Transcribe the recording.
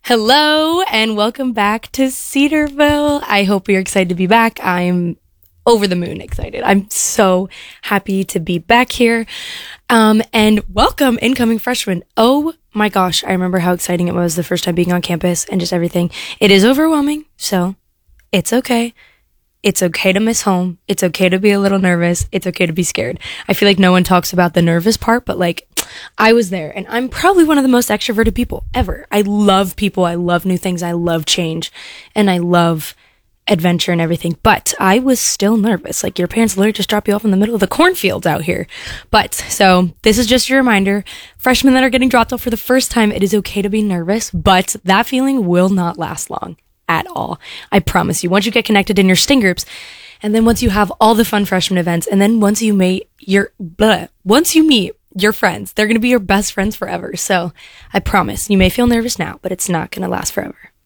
Hello and welcome back to Cedarville. I hope you're excited to be back. I'm over the moon excited. I'm so happy to be back here. And welcome incoming freshmen. Oh my gosh, I remember how exciting it was the first time being on campus and just everything. It is overwhelming, so it's okay. It's okay to miss home. It's okay to be a little nervous. It's okay to be scared. I feel like no one talks about the nervous part, but I was there, and I'm probably one of the most extroverted people ever. I love people. I love new things. I love change, and I love adventure and everything. But I was still nervous. Like, your parents literally just drop you off in the middle of the cornfields out here. But so this is just your reminder. Freshmen that are getting dropped off for the first time, it is okay to be nervous, but that feeling will not last long at all. I promise you. Once you get connected in your STING groups, and then once you have all the fun freshman events, and then once you meet your friends, they're going to be your best friends forever. So I promise you may feel nervous now, but it's not going to last forever.